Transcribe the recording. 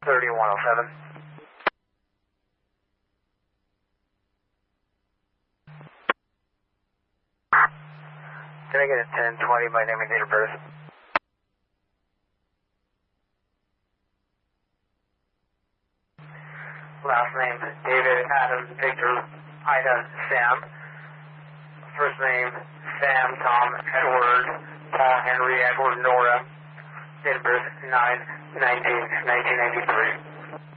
3107. Can I get a 1020 by name and date of birth? Last name, David Adam Victor Ida Sam. First name, Sam Tom Edward Paul Henry Edward Nora. Date of birth, 9/19/1993.